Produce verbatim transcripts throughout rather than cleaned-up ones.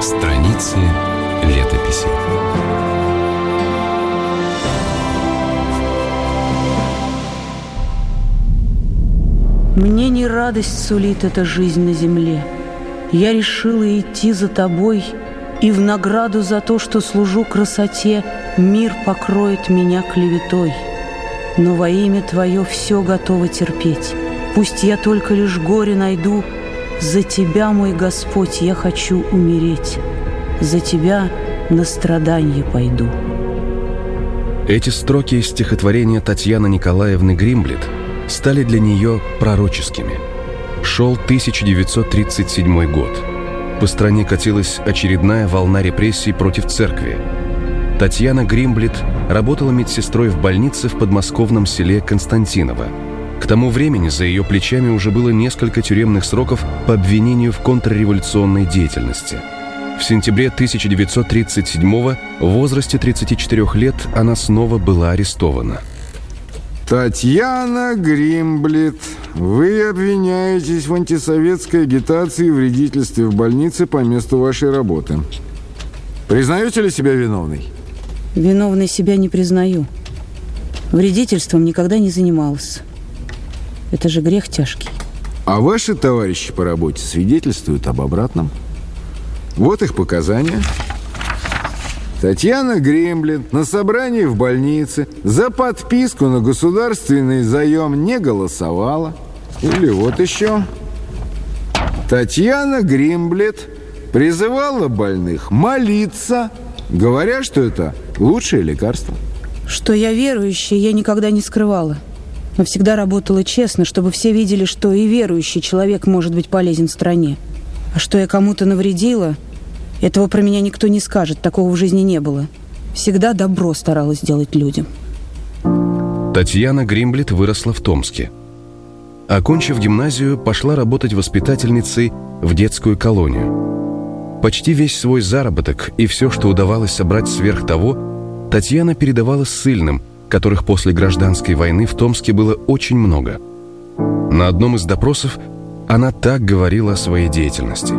Страницы летописи. Мне не радость сулит эта жизнь на земле. Я решила идти за тобой, и в награду за то, что служу красоте, мир покроет меня клеветой. Но во имя Твое все готово терпеть. Пусть я только лишь горе найду. За Тебя, мой Господь, я хочу умереть. За Тебя на страданье пойду. Эти строки из стихотворения Татьяны Николаевны Гримблет стали для нее пророческими. Шел тысяча девятьсот тридцать седьмой год. По стране катилась очередная волна репрессий против церкви. Татьяна Гримблет работала медсестрой в больнице в подмосковном селе Константиново. К тому времени за ее плечами уже было несколько тюремных сроков по обвинению в контрреволюционной деятельности. В сентябре тысяча девятьсот тридцать седьмого в возрасте тридцати четырёх лет она снова была арестована. Татьяна Гримблет, вы обвиняетесь в антисоветской агитации и вредительстве в больнице по месту вашей работы. Признаете ли себя виновной? Виновной себя не признаю. Вредительством никогда не занималась. Это же грех тяжкий. А ваши товарищи по работе свидетельствуют об обратном. Вот их показания. Татьяна Гримблет на собрании в больнице за подписку на государственный заем не голосовала. Или вот еще. Татьяна Гримблет призывала больных молиться, говоря, что это лучшее лекарство. Что я верующая, я никогда не скрывала. Но всегда работала честно, чтобы все видели, что и верующий человек может быть полезен стране. А что я кому-то навредила, этого про меня никто не скажет, такого в жизни не было. Всегда добро старалась делать людям. Татьяна Гримблет выросла в Томске. Окончив гимназию, пошла работать воспитательницей в детскую колонию. Почти весь свой заработок и все, что удавалось собрать сверх того, Татьяна передавала ссыльным, которых после гражданской войны в Томске было очень много. На одном из допросов она так говорила о своей деятельности.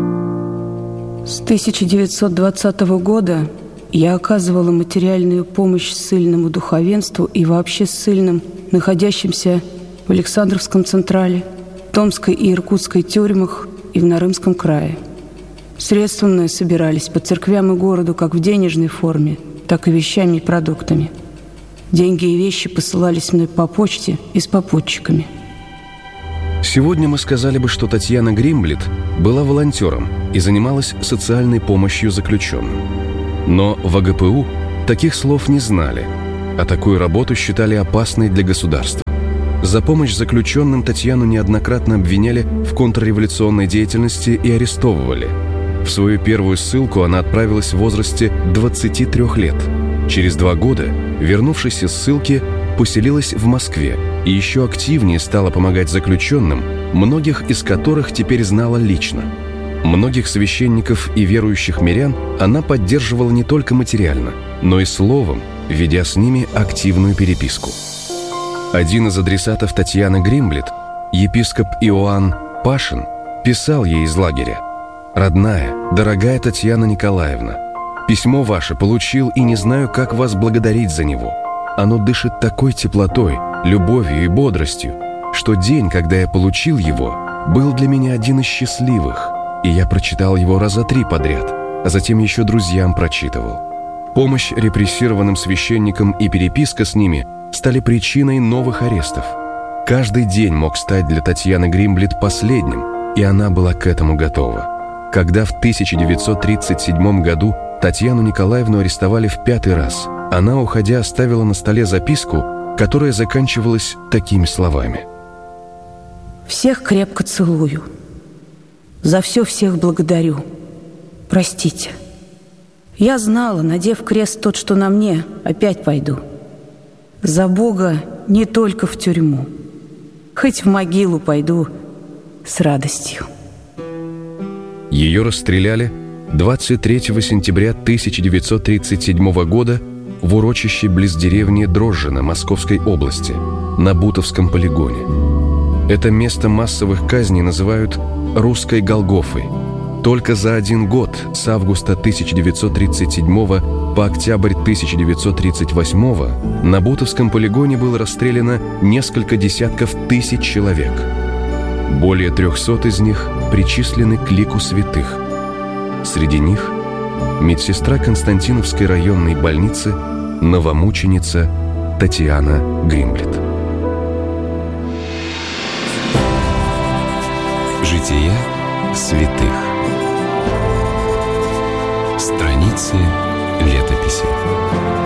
С тысяча девятьсот двадцатого года я оказывала материальную помощь ссыльному духовенству и вообще ссыльным, находящимся в Александровском Централе, Томской и Иркутской тюрьмах и в Нарымском крае. Средства мною собирались по церквям и городу как в денежной форме, так и вещами и продуктами. Деньги и вещи посылались мной по почте и с попутчиками. Сегодня мы сказали бы, что Татьяна Гримблет была волонтером и занималась социальной помощью заключенным. Но в а гэ пэ у таких слов не знали, а такую работу считали опасной для государства. За помощь заключенным Татьяну неоднократно обвиняли в контрреволюционной деятельности и арестовывали. В свою первую ссылку она отправилась в возрасте двадцати трёх лет. Через два года, вернувшись из ссылки, поселилась в Москве и еще активнее стала помогать заключенным, многих из которых теперь знала лично. Многих священников и верующих мирян она поддерживала не только материально, но и словом, ведя с ними активную переписку. Один из адресатов Татьяны Гримблет, епископ Иоанн Пашин, писал ей из лагеря: «Родная, дорогая Татьяна Николаевна, письмо ваше получил и не знаю, как вас благодарить за него. Оно дышит такой теплотой, любовью и бодростью, что день, когда я получил его, был для меня один из счастливых, и я прочитал его раза три подряд, а затем еще друзьям прочитывал. Помощь репрессированным священникам и переписка с ними стали причиной новых арестов. Каждый день мог стать для Татьяны Гримблет последним, и она была к этому готова. Когда в тысяча девятьсот тридцать седьмом году Татьяну Николаевну арестовали в пятый раз, она, уходя, оставила на столе записку, которая заканчивалась такими словами: «Всех крепко целую. За все всех благодарю. Простите. Я знала, надев крест тот, что на мне, опять пойду. За Бога не только в тюрьму. Хоть в могилу пойду с радостью». Ее расстреляли двадцать третьего сентября тысяча девятьсот тридцать седьмого года в урочище близ деревни Дрожжино Московской области, на Бутовском полигоне. Это место массовых казней называют «русской Голгофой». Только за один год, с августа тысяча девятьсот тридцать седьмого по октябрь тысяча девятьсот тридцать восьмого, на Бутовском полигоне было расстреляно несколько десятков тысяч человек. Более трехсот из них причислены к лику святых. Среди них медсестра Константиновской районной больницы, новомученица Татьяна Гримблет. Жития святых. Страницы летописи.